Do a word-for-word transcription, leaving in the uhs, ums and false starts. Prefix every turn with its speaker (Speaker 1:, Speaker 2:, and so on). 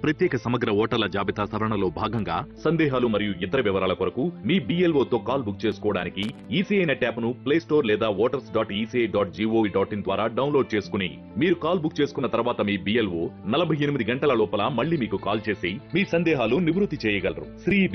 Speaker 1: ప్రత్యేక సమగ్ర ఓటర్ల జాబితా సవరణలో భాగంగా సందేహాలు మరియు ఇతర వివరాల కొరకు మీ బిఎల్ఓ తో కాల్ బుక్ చేసుకోవడానికి ఈసీఐ నెట్ యాప్ ను ప్లే స్టోర్ లేదా voters dot ECI dot GOV dot in ద్వారా డౌన్లోడ్ చేసుకుని మీరు కాల్ బుక్ చేసుకున్న తర్వాత మీ బిఎల్ఓ నలభై ఎనిమిది గంటల లోపల మళ్ళీ మీకు కాల్ చేసి మీ సందేహాలు నివృత్తి చేయగలరు. శ్రీ